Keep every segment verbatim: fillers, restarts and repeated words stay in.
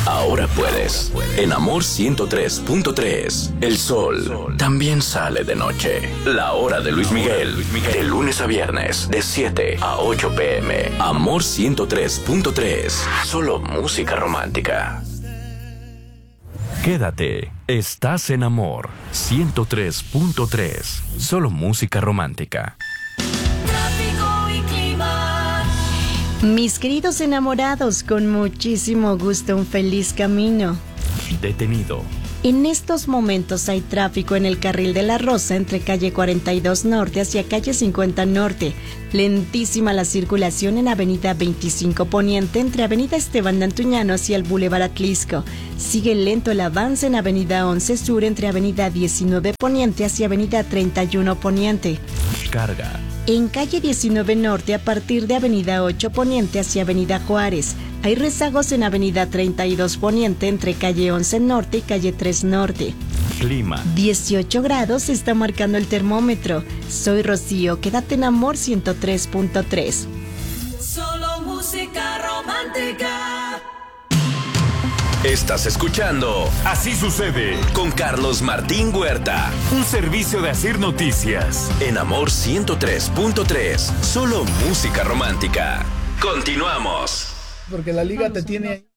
ahora puedes. En Amor ciento tres punto tres, el sol también sale de noche. La hora de Luis Miguel, de lunes a viernes, de siete a ocho pm. Amor ciento tres punto tres, solo música romántica. Quédate, estás en Amor ciento tres punto tres, solo música romántica. Tráfico y clima. Mis queridos enamorados, con muchísimo gusto, un feliz camino. Detenido. En estos momentos hay tráfico en el carril de la Rosa entre calle cuarenta y dos Norte hacia calle cincuenta Norte. Lentísima la circulación en avenida veinticinco Poniente entre avenida Esteban de Antuñano hacia el Boulevard Atlisco. Sigue lento el avance en avenida once Sur entre avenida diecinueve Poniente hacia avenida treinta y uno Poniente. Carga. En calle diecinueve Norte a partir de avenida ocho Poniente hacia avenida Juárez. Hay rezagos en avenida treinta y dos Poniente entre calle once Norte y calle tres Norte. Clima. dieciocho grados está marcando el termómetro. Soy Rocío, quédate en Amor ciento tres punto tres. Solo música romántica. Estás escuchando Así sucede con Carlos Martín Huerta. Un servicio de Asir Noticias. En Amor ciento tres punto tres, solo música romántica. Continuamos. Porque la liga te tiene...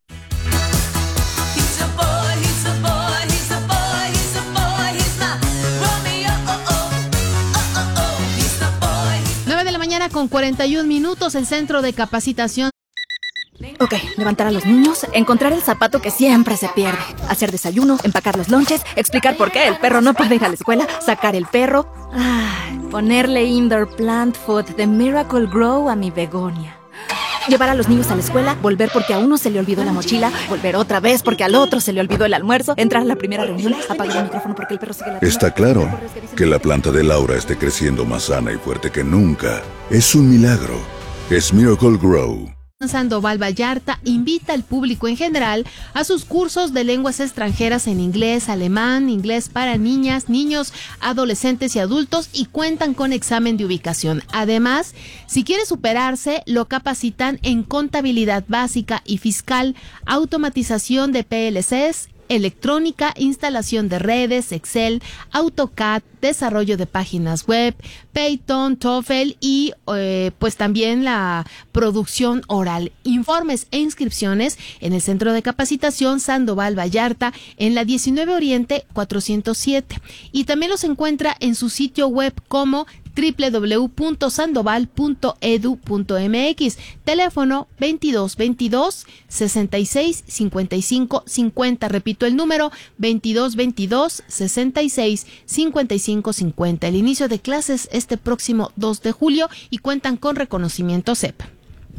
nueve de la mañana con cuarenta y un minutos, el centro de capacitación. Ok, levantar a los niños, encontrar el zapato que siempre se pierde, hacer desayuno, empacar los lonches, explicar por qué el perro no puede ir a la escuela, sacar el perro, ay, ponerle indoor plant food de Miracle Grow a mi begonia. Llevar a los niños a la escuela, volver porque a uno se le olvidó la mochila, volver otra vez porque al otro se le olvidó el almuerzo, entrar a la primera reunión, apagar el micrófono porque el perro sigue la... Está claro que la planta de Laura esté creciendo más sana y fuerte que nunca. Es un milagro. Es Miracle Grow. Sandoval Vallarta invita al público en general a sus cursos de lenguas extranjeras en inglés, alemán, inglés para niñas, niños, adolescentes y adultos, y cuentan con examen de ubicación. Además, si quiere superarse, lo capacitan en contabilidad básica y fiscal, automatización de P L Cs, electrónica, instalación de redes, Excel, AutoCAD, desarrollo de páginas web, Python, TOEFL y eh, pues también la producción oral. Informes e inscripciones en el Centro de Capacitación Sandoval Vallarta en la diecinueve Oriente cuatrocientos siete, y también los encuentra en su sitio web como doble u doble u doble u punto sandoval punto edu punto m x, teléfono veintidós veintidós sesenta y seis cincuenta y cinco cincuenta, repito el número veintidós veintidós sesenta y seis cincuenta y cinco cincuenta. El inicio de clases este próximo dos de julio y cuentan con reconocimiento C E P.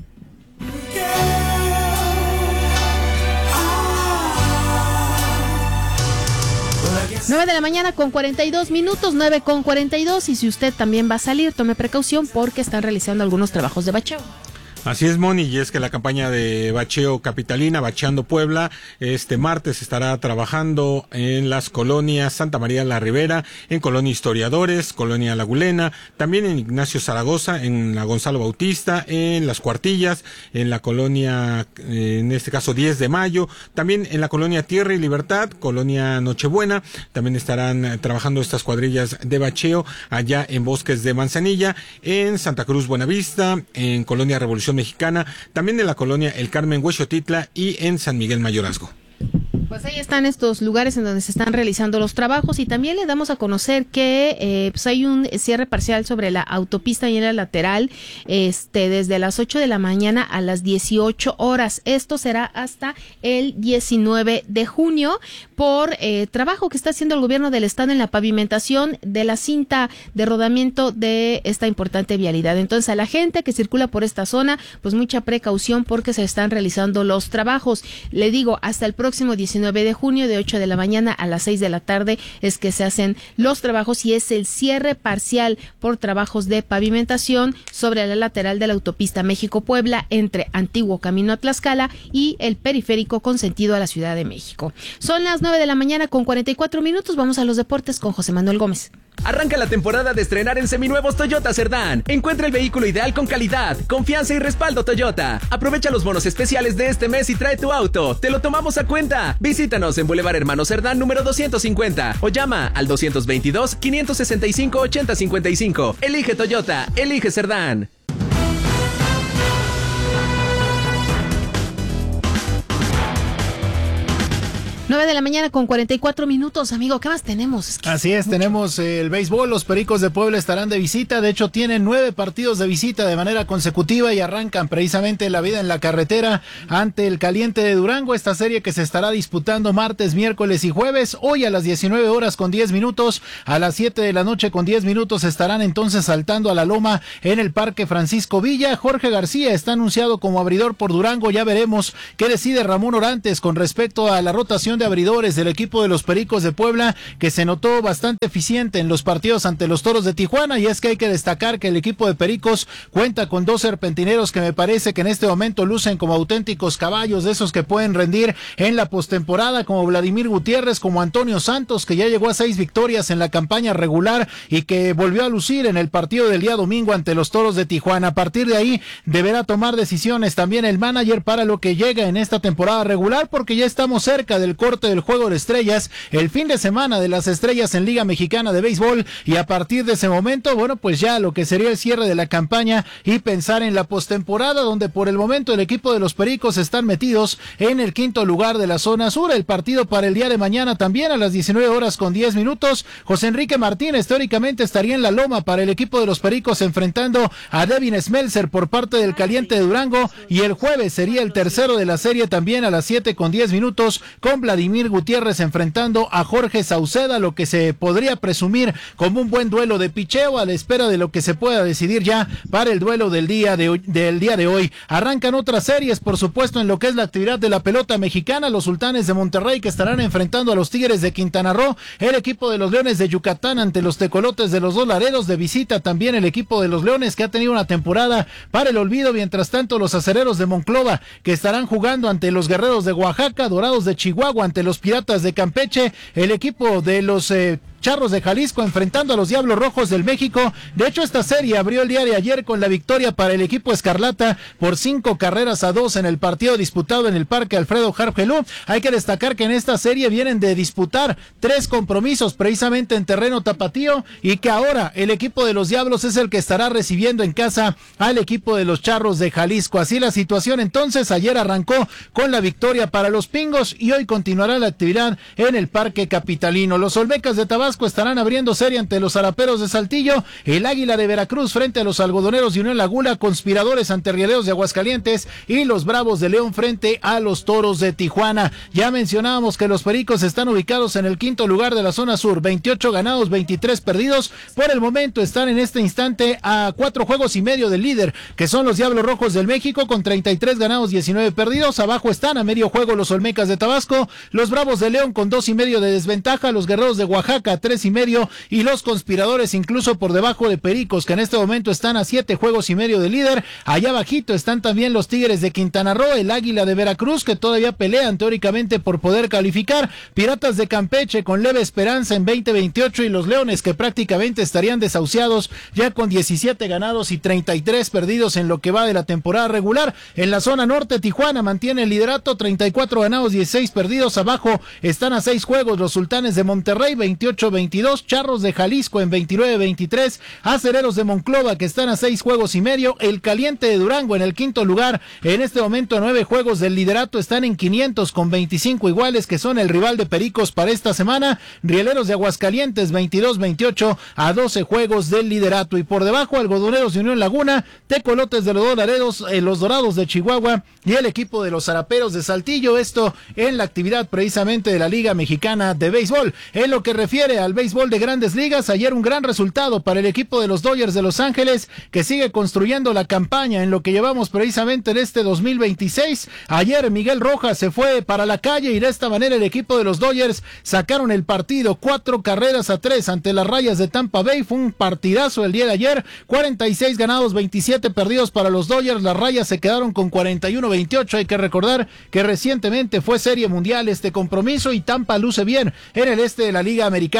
nueve de la mañana con cuarenta y dos minutos, nueve con cuarenta y dos, y si usted también va a salir, tome precaución porque están realizando algunos trabajos de bacheo. Así es, Moni, y es que la campaña de bacheo capitalina, Bacheando Puebla, este martes estará trabajando en las colonias Santa María la Ribera, en Colonia Historiadores, Colonia Lagulena, también en Ignacio Zaragoza, en la Gonzalo Bautista, en Las Cuartillas, en la colonia, en este caso diez de mayo, también en la colonia Tierra y Libertad, Colonia Nochebuena, también estarán trabajando estas cuadrillas de bacheo allá en Bosques de Manzanilla, en Santa Cruz Buenavista, en Colonia Revolución Mexicana, también en la colonia El Carmen Huexotitla y en San Miguel Mayorazgo. Pues ahí están estos lugares en donde se están realizando los trabajos, y también le damos a conocer que eh, pues hay un cierre parcial sobre la autopista y en la lateral este desde las ocho de la mañana a las dieciocho horas. Esto será hasta el diecinueve de junio por eh, trabajo que está haciendo el gobierno del estado en la pavimentación de la cinta de rodamiento de esta importante vialidad. Entonces, a la gente que circula por esta zona, pues mucha precaución porque se están realizando los trabajos. Le digo, hasta el próximo diecinueve de junio de ocho de la mañana a las seis de la tarde es que se hacen los trabajos, y es el cierre parcial por trabajos de pavimentación sobre la lateral de la autopista México-Puebla entre Antiguo Camino a Tlaxcala y el periférico con sentido a la Ciudad de México. Son las nueve de la mañana con cuarenta y cuatro minutos. Vamos a los deportes con José Manuel Gómez. Arranca la temporada de estrenar en seminuevos Toyota Cerdán. Encuentra el vehículo ideal con calidad, confianza y respaldo Toyota. Aprovecha los bonos especiales de este mes y trae tu auto. Te lo tomamos a cuenta. Visítanos en Boulevard Hermano Cerdán número doscientos cincuenta o llama al dos veintidós, quinientos sesenta y cinco, ochenta cincuenta y cinco. Elige Toyota, elige Cerdán. nueve de la mañana con cuarenta y cuatro minutos, amigo. ¿Qué más tenemos? Es que Así es, mucho. Tenemos eh, el béisbol. Los Pericos de Puebla estarán de visita. De hecho, tienen nueve partidos de visita de manera consecutiva y arrancan precisamente la vida en la carretera ante el Caliente de Durango. Esta serie que se estará disputando martes, miércoles y jueves. Hoy a las diecinueve horas con diez minutos. A las siete de la noche con diez minutos estarán entonces saltando a la loma en el Parque Francisco Villa. Jorge García está anunciado como abridor por Durango. Ya veremos qué decide Ramón Orantes con respecto a la rotación de abridores del equipo de los Pericos de Puebla, que se notó bastante eficiente en los partidos ante los Toros de Tijuana. Y es que hay que destacar que el equipo de Pericos cuenta con dos serpentineros que me parece que en este momento lucen como auténticos caballos, de esos que pueden rendir en la postemporada, como Vladimir Gutiérrez, como Antonio Santos, que ya llegó a seis victorias en la campaña regular y que volvió a lucir en el partido del día domingo ante los Toros de Tijuana. A partir de ahí deberá tomar decisiones también el manager para lo que llega en esta temporada regular, porque ya estamos cerca del corte del Juego de Estrellas, el fin de semana de las estrellas en Liga Mexicana de Béisbol, y a partir de ese momento, bueno, pues ya lo que sería el cierre de la campaña y pensar en la postemporada, donde por el momento el equipo de los Pericos están metidos en el quinto lugar de la zona sur. El partido para el día de mañana también a las diecinueve horas con diez minutos. José Enrique Martínez teóricamente estaría en la loma para el equipo de los Pericos enfrentando a Devin Smeltzer por parte del Caliente de Durango, y el jueves sería el tercero de la serie también a las siete con diez minutos con Vladimir Gutiérrez enfrentando a Jorge Sauceda, lo que se podría presumir como un buen duelo de picheo a la espera de lo que se pueda decidir ya para el duelo del día de hoy, del día de hoy. Arrancan otras series, por supuesto, en lo que es la actividad de la pelota mexicana. Los Sultanes de Monterrey que estarán enfrentando a los Tigres de Quintana Roo, el equipo de los Leones de Yucatán ante los Tecolotes de los Dos Laredos. De visita también el equipo de los Leones, que ha tenido una temporada para el olvido. Mientras tanto, los Acereros de Monclova que estarán jugando ante los Guerreros de Oaxaca, Dorados de Chihuahua ante los Piratas de Campeche, el equipo de los eh, Charros de Jalisco enfrentando a los Diablos Rojos del México. De hecho, esta serie abrió el día de ayer con la victoria para el equipo Escarlata por cinco carreras a dos en el partido disputado en el Parque Alfredo Harp Helú. Hay que destacar que en esta serie vienen de disputar tres compromisos precisamente en terreno tapatío, y que ahora el equipo de los Diablos es el que estará recibiendo en casa al equipo de los Charros de Jalisco. Así la situación entonces. Ayer arrancó con la victoria para los Pingos y hoy continuará la actividad en el Parque Capitalino. Los Olmecas de Tabasco estarán abriendo serie ante los Zaraperos de Saltillo, el Águila de Veracruz frente a los Algodoneros de Unión Laguna, Conspiradores ante Rieleros de Aguascalientes y los Bravos de León frente a los Toros de Tijuana. Ya mencionábamos que los Pericos están ubicados en el quinto lugar de la zona sur, veintiocho ganados, veintitrés perdidos. Por el momento están en este instante a cuatro juegos y medio del líder, que son los Diablos Rojos del México con treinta y tres ganados, diecinueve perdidos. Abajo están a medio juego los Olmecas de Tabasco, los Bravos de León con dos y medio de desventaja, los Guerreros de Oaxaca tres y medio, y los Conspiradores incluso por debajo de Pericos, que en este momento están a siete juegos y medio de líder. Allá bajito están también los Tigres de Quintana Roo, el Águila de Veracruz, que todavía pelean teóricamente por poder calificar, Piratas de Campeche con leve esperanza en veinte veintiocho, y los Leones que prácticamente estarían desahuciados ya con diecisiete ganados y treinta y tres perdidos en lo que va de la temporada regular. En la zona norte, Tijuana mantiene el liderato, treinta y cuatro ganados, dieciséis perdidos. Abajo están a seis juegos los Sultanes de Monterrey, veintiocho veintidós, Charros de Jalisco en veintinueve veintitrés, Acereros de Monclova que están a seis juegos y medio, el Caliente de Durango en el quinto lugar, en este momento nueve juegos del liderato, están en quinientos con veinticinco iguales, que son el rival de Pericos para esta semana. Rieleros de Aguascalientes veintidós veintiocho a doce juegos del liderato, y por debajo Algodoneros de Unión Laguna, Tecolotes de los Dos Laredos, eh, los Dorados de Chihuahua y el equipo de los Zaraperos de Saltillo. Esto en la actividad precisamente de la Liga Mexicana de Béisbol. En lo que refiere al béisbol de Grandes Ligas, ayer un gran resultado para el equipo de los Dodgers de Los Ángeles, que sigue construyendo la campaña en lo que llevamos precisamente en este dos mil veintiséis. Ayer Miguel Rojas se fue para la calle y de esta manera el equipo de los Dodgers sacaron el partido cuatro carreras a tres ante las Rayas de Tampa Bay. Fue un partidazo el día de ayer, cuarenta y seis ganados, veintisiete perdidos para los Dodgers. Las Rayas se quedaron con cuarenta y uno veintiocho. Hay que recordar que recientemente fue Serie Mundial este compromiso y Tampa luce bien en el este de la Liga Americana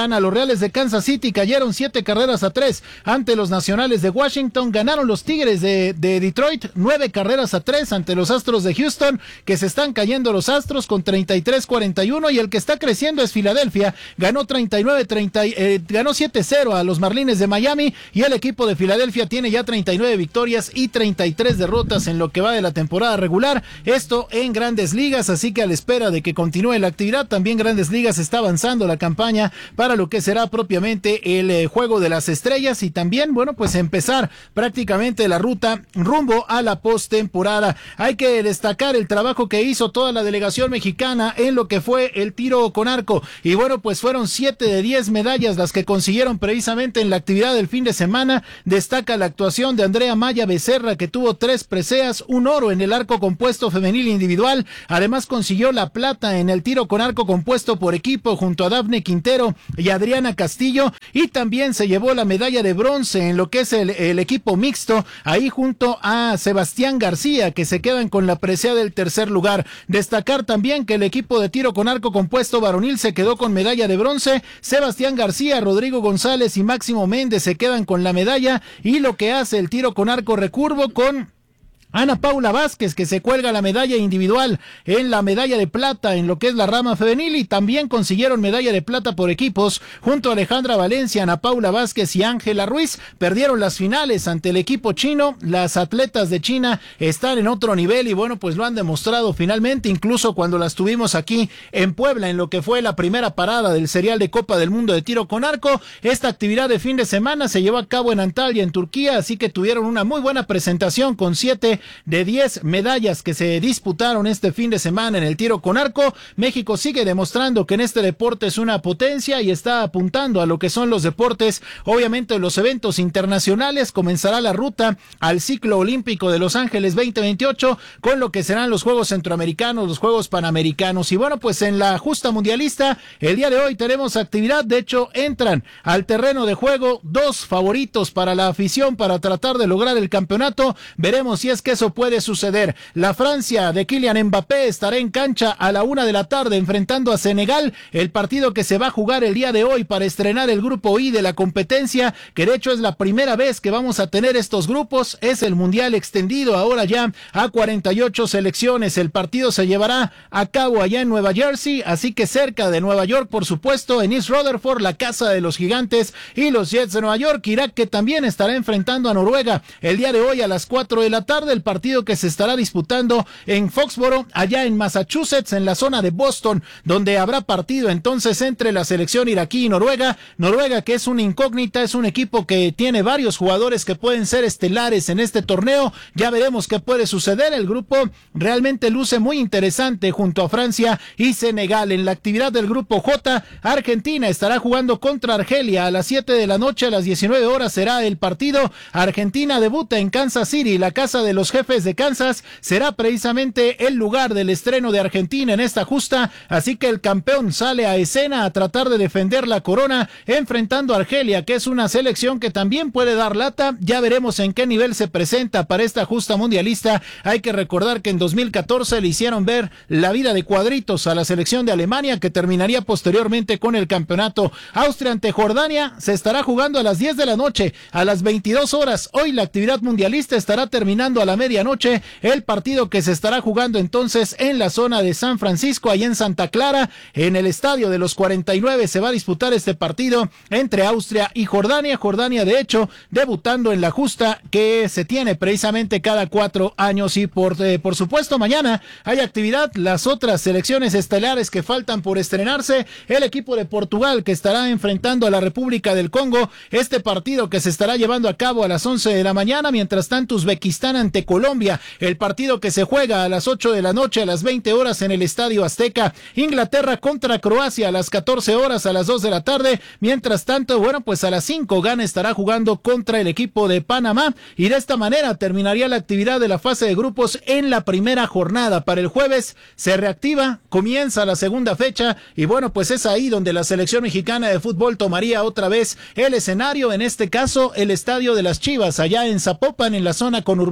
semana. Los Reales de Kansas City cayeron siete carreras a tres ante los Nacionales de Washington. Ganaron los Tigres de, de Detroit nueve carreras a tres ante los Astros de Houston, que se están cayendo los Astros con treinta y tres cuarenta y uno, y el que está creciendo es Filadelfia. Ganó treinta y nueve treinta, eh, ganó siete cero a los Marlins de Miami, y el equipo de Filadelfia tiene ya treinta y nueve victorias y treinta y tres derrotas en lo que va de la temporada regular. Esto en Grandes Ligas, así que a la espera de que continúe la actividad, también Grandes Ligas está avanzando la campaña para lo que será propiamente el eh, Juego de las Estrellas, y también, bueno, pues empezar prácticamente la ruta rumbo a la postemporada. Hay que destacar el trabajo que hizo toda la delegación mexicana en lo que fue el tiro con arco, y bueno, pues fueron siete de diez medallas las que consiguieron precisamente en la actividad del fin de semana. Destaca la actuación de Andrea Maya Becerra, que tuvo tres preseas, un oro en el arco compuesto femenil individual. Además consiguió la plata en el tiro con arco compuesto por equipo junto a Dafne Quintero y Adriana Castillo, y también se llevó la medalla de bronce en lo que es el, el equipo mixto, ahí junto a Sebastián García, que se quedan con la presea del tercer lugar. Destacar también que el equipo de tiro con arco compuesto varonil se quedó con medalla de bronce. Sebastián García, Rodrigo González y Máximo Méndez se quedan con la medalla, y lo que hace el tiro con arco recurvo con Ana Paula Vázquez, que se cuelga la medalla individual en la medalla de plata en lo que es la rama femenil, y también consiguieron medalla de plata por equipos junto a Alejandra Valencia, Ana Paula Vázquez y Ángela Ruiz. Perdieron las finales ante el equipo chino. Las atletas de China están en otro nivel y bueno, pues lo han demostrado finalmente, incluso cuando las tuvimos aquí en Puebla en lo que fue la primera parada del serial de Copa del Mundo de tiro con arco. Esta actividad de fin de semana se llevó a cabo en Antalya, en Turquía, así que tuvieron una muy buena presentación con siete de diez medallas que se disputaron este fin de semana en el tiro con arco. México sigue demostrando que en este deporte es una potencia y está apuntando a lo que son los deportes, obviamente los eventos internacionales. Comenzará la ruta al ciclo olímpico de Los Ángeles veinte veintiocho con lo que serán los Juegos Centroamericanos, los Juegos Panamericanos. Y bueno, pues en la justa mundialista el día de hoy tenemos actividad. De hecho, entran al terreno de juego dos favoritos para la afición para tratar de lograr el campeonato. Veremos si es que eso puede suceder. La Francia de Kylian Mbappé estará en cancha a la una de la tarde enfrentando a Senegal, el partido que se va a jugar el día de hoy para estrenar el grupo I de la competencia, que de hecho es la primera vez que vamos a tener estos grupos. Es el mundial extendido ahora ya a cuarenta y ocho selecciones. El partido se llevará a cabo allá en Nueva Jersey, así que cerca de Nueva York, por supuesto, en East Rutherford, la casa de los Gigantes y los Jets de Nueva York. Irak, que también estará enfrentando a Noruega el día de hoy a las cuatro de la tarde. El partido que se estará disputando en Foxboro, allá en Massachusetts, en la zona de Boston, donde habrá partido entonces entre la selección iraquí y Noruega. Noruega, que es una incógnita, es un equipo que tiene varios jugadores que pueden ser estelares en este torneo. Ya veremos qué puede suceder. El grupo realmente luce muy interesante junto a Francia y Senegal. En la actividad del grupo J, Argentina estará jugando contra Argelia a las siete de la noche. A las diecinueve horas será el partido. Argentina debuta en Kansas City, la casa de los Jefes de Kansas. Será precisamente el lugar del estreno de Argentina en esta justa, así que el campeón sale a escena a tratar de defender la corona enfrentando a Argelia, que es una selección que también puede dar lata. Ya veremos en qué nivel se presenta para esta justa mundialista. Hay que recordar que en dos mil catorce le hicieron ver la vida de cuadritos a la selección de Alemania, que terminaría posteriormente con el campeonato. Austria ante Jordania se estará jugando a las diez de la noche, a las veintidós horas. Hoy la actividad mundialista estará terminando a la medianoche. El partido que se estará jugando entonces en la zona de San Francisco, ahí en Santa Clara, en el estadio de los cuarenta y nueve, se va a disputar este partido entre Austria y Jordania. Jordania, de hecho, debutando en la justa que se tiene precisamente cada cuatro años. Y por, eh, por supuesto, mañana hay actividad. Las otras selecciones estelares que faltan por estrenarse, el equipo de Portugal, que estará enfrentando a la República del Congo, este partido que se estará llevando a cabo a las once de la mañana. Mientras tanto, Uzbekistán ante Colombia, el partido que se juega a las ocho de la noche, a las veinte horas en el Estadio Azteca. Inglaterra contra Croacia a las catorce horas, a las dos de la tarde. Mientras tanto, bueno, pues a las cinco Ghana estará jugando contra el equipo de Panamá, y de esta manera terminaría la actividad de la fase de grupos en la primera jornada. Para el jueves se reactiva, comienza la segunda fecha, y bueno, pues es ahí donde la selección mexicana de fútbol tomaría otra vez el escenario, en este caso el Estadio de las Chivas, allá en Zapopan, en la zona conurbada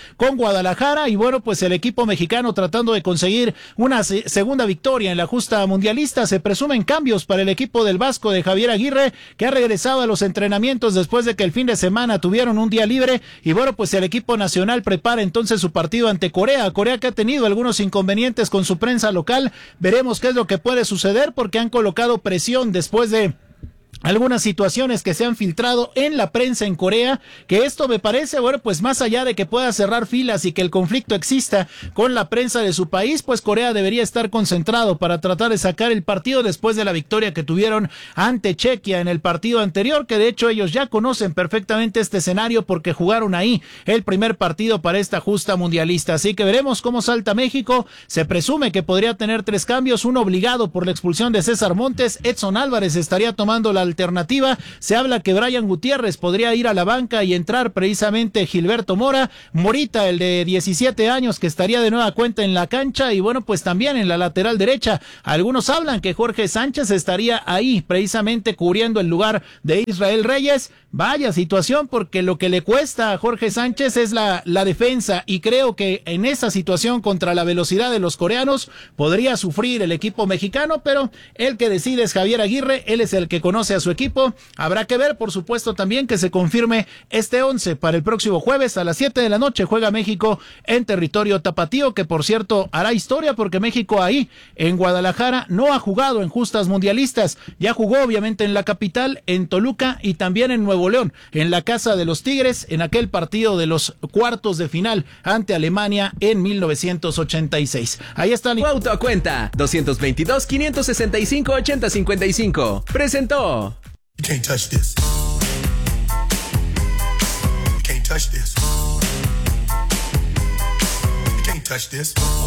con Guadalajara y bueno, pues el equipo mexicano tratando de conseguir una se- segunda victoria en la justa mundialista. Se presumen cambios para el equipo del Vasco de Javier Aguirre, que ha regresado a los entrenamientos después de que el fin de semana tuvieron un día libre y bueno, pues el equipo nacional prepara entonces su partido ante Corea, Corea que ha tenido algunos inconvenientes con su prensa local. Veremos qué es lo que puede suceder porque han colocado presión después de algunas situaciones que se han filtrado en la prensa en Corea, que esto me parece, bueno, pues más allá de que pueda cerrar filas y que el conflicto exista con la prensa de su país, pues Corea debería estar concentrado para tratar de sacar el partido después de la victoria que tuvieron ante Chequia en el partido anterior, que de hecho ellos ya conocen perfectamente este escenario porque jugaron ahí el primer partido para esta justa mundialista. Así que veremos cómo salta México. Se presume que podría tener tres cambios, uno obligado por la expulsión de César Montes. Edson Álvarez estaría tomando la alternativa. Se habla que Brian Gutiérrez podría ir a la banca y entrar precisamente Gilberto Mora, Morita, el de diecisiete años, que estaría de nueva cuenta en la cancha y bueno, pues también en la lateral derecha. Algunos hablan que Jorge Sánchez estaría ahí precisamente cubriendo el lugar de Israel Reyes. Vaya situación, porque lo que le cuesta a Jorge Sánchez es la, la defensa y creo que en esa situación contra la velocidad de los coreanos podría sufrir el equipo mexicano, pero el que decide es Javier Aguirre, él es el que conoce a su equipo. Habrá que ver, por supuesto, también que se confirme este once para el próximo jueves a las siete de la noche. Juega México en territorio tapatío, que por cierto hará historia porque México ahí en Guadalajara no ha jugado en justas mundialistas. Ya jugó obviamente en la capital, en Toluca y también en Nuevo León, en la casa de los Tigres, en aquel partido de los cuartos de final ante Alemania en mil novecientos ochenta y seis. Ahí está. Tu auto a cuenta dos dos dos, cinco seis cinco, ocho cero cinco cinco. Presentó. You can't touch this. You can't touch this. You can't touch this.